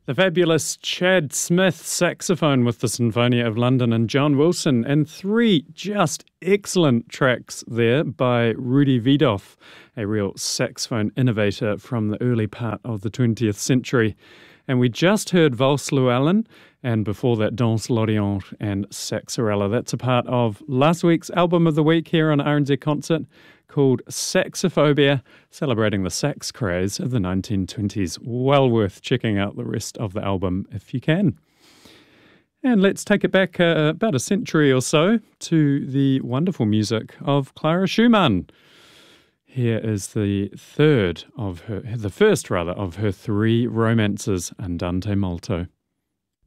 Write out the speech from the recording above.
The fabulous Chad Smith saxophone with the Sinfonia of London and John Wilson, and three just excellent tracks there by Rudy Wiedoeft, a real saxophone innovator from the early part of the 20th century. And we just heard Valse Llewellyn, and before that Danse l'Orient and Saxarella. That's a part of last week's album of the week here on RNZ Concert, called Saxophobia, celebrating the sax craze of the 1920s. Well worth checking out the rest of the album if you can. And let's take it back about a century or so to the wonderful music of Clara Schumann. Here is the first of her three romances, Andante Molto.